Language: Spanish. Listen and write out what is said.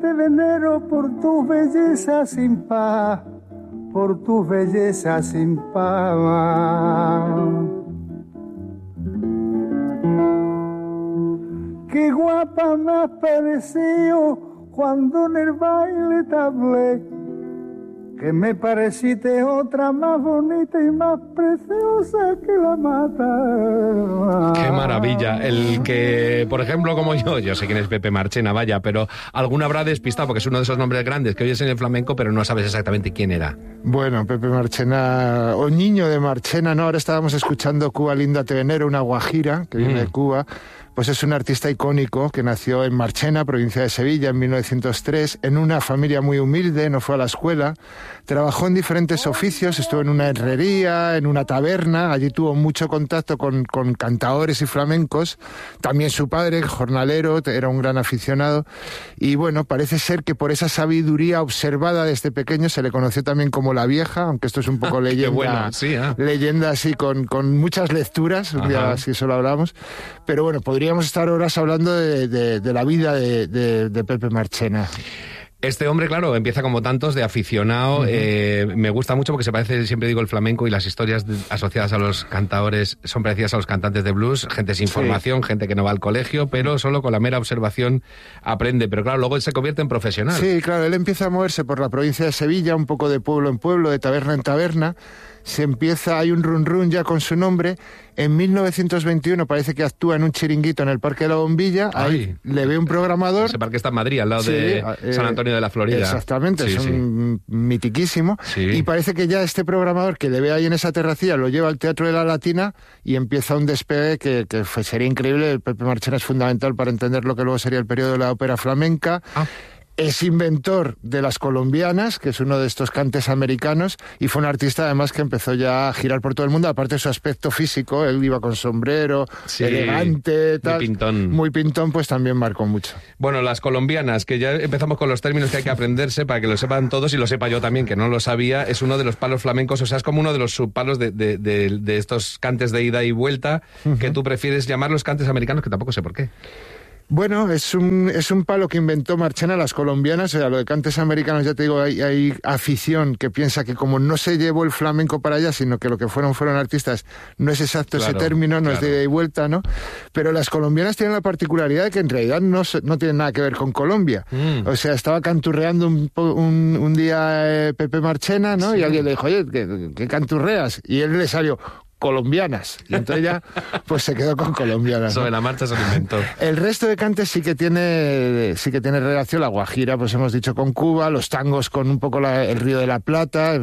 te venero por tu belleza sin par, por tu belleza sin par. Qué guapa me has parecido cuando en el baile te hablé, que me pareciste otra más bonita y más preciosa que la mata. ¡Qué maravilla! El que, por ejemplo, como yo sé quién es Pepe Marchena, vaya, pero alguno habrá despistado, porque es uno de esos nombres grandes que oyes en el flamenco, pero no sabes exactamente quién era. Bueno, Pepe Marchena, o Niño de Marchena, ¿no? Ahora estábamos escuchando Cuba Linda Te Venero, una guajira que viene de Cuba. Pues es un artista icónico que nació en Marchena, provincia de Sevilla, en 1903, en una familia muy humilde, no fue a la escuela, trabajó en diferentes oficios, estuvo en una herrería, en una taberna, allí tuvo mucho contacto con cantaores y flamencos, también su padre, jornalero, era un gran aficionado, y bueno, parece ser que por esa sabiduría observada desde pequeño se le conoció también como la Vieja, aunque esto es un poco leyenda, bueno, sí, leyenda así con muchas lecturas, un día así solo hablamos, pero bueno, podríamos estar horas hablando de la vida de Pepe Marchena. Este hombre, claro, empieza como tantos de aficionado. Me gusta mucho porque se parece, siempre digo, el flamenco y las historias asociadas a los cantadores son parecidas a los cantantes de blues. Gente sin formación, gente que no va al colegio, pero solo con la mera observación aprende. Pero claro, luego él se convierte en profesional. Sí, claro, él empieza a moverse por la provincia de Sevilla, un poco de pueblo en pueblo, de taberna en taberna. Hay un run run ya con su nombre. En 1921 parece que actúa en un chiringuito en el Parque de la Bombilla. Ahí le ve un programador. Ese parque está en Madrid, al lado de San Antonio de la Florida. Exactamente, es un mitiquísimo. Sí. Y parece que ya este programador que le ve ahí en esa terracilla lo lleva al Teatro de la Latina y empieza un despegue que sería increíble. El Pepe Marchena es fundamental para entender lo que luego sería el periodo de la ópera flamenca. Es inventor de las colombianas, que es uno de estos cantes americanos, y fue un artista además que empezó ya a girar por todo el mundo, aparte de su aspecto físico, él iba con sombrero, elegante, tal, muy pintón, pues también marcó mucho. Bueno, las colombianas, que ya empezamos con los términos que hay que aprenderse para que lo sepan todos y lo sepa yo también, que no lo sabía, es uno de los palos flamencos, o sea, es como uno de los subpalos de estos cantes de ida y vuelta, que tú prefieres llamar los cantes americanos, que tampoco sé por qué. Bueno, es un palo que inventó Marchena, las colombianas. O sea, lo de cantes americanos, ya te digo, hay afición que piensa que como no se llevó el flamenco para allá, sino que lo que fueron artistas, no es exacto ese término, no es de ida y vuelta, ¿no? Pero las colombianas tienen la particularidad de que en realidad no tienen nada que ver con Colombia. O sea, estaba canturreando un día Pepe Marchena, ¿no? Sí. Y alguien le dijo, oye, ¿qué canturreas? Y él le salió colombianas, y entonces ya pues se quedó con colombianas, ¿no? Sobre la marcha se lo inventó. El resto de cantes sí que tiene relación. La guajira, pues hemos dicho, con Cuba, los tangos con un poco el Río de la Plata.